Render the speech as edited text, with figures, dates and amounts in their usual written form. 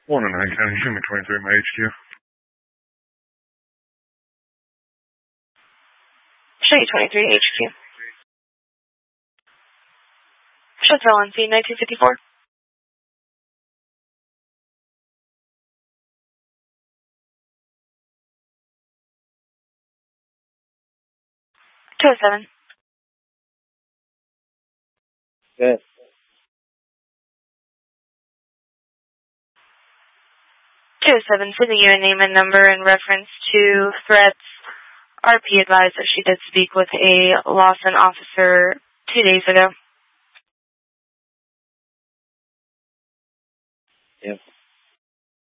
109 County, Human 23, my HQ. Shady 23, HQ. Chantal on scene, 1954. Seven. Good. 207, sending you a name and number in reference to threats. RP advised that she did speak with a Lawson officer 2 days ago. Yep.